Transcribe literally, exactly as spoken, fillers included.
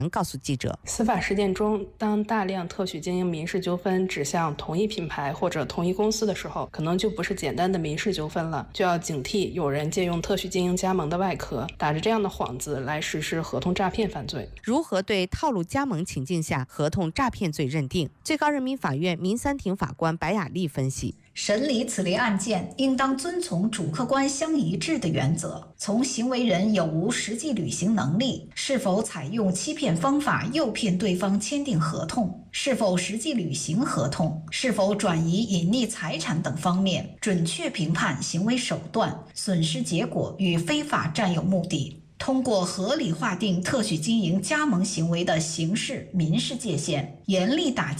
告诉记者， 司法实践中，当大量特许经营民事纠纷指向同一品牌或者同一公司的时候，可能就不是简单的民事纠纷了，就要警惕有人借用特许经营加盟的外壳，打着这样的幌子来实施合同诈骗犯罪。 如何对套路加盟情境下合同诈骗罪认定？最高人民法院民三庭法官白雅丽分析， 审理此类案件，应当遵从主客观相一致的原则，从行为人有无实际履行能力，是否采用欺骗方法诱骗对方签订合同，是否实际履行合同，是否转移隐匿财产等方面，准确评判行为手段、损失结果与非法占有目的。通过合理划定特许经营加盟行为的刑事、民事界限，严厉打击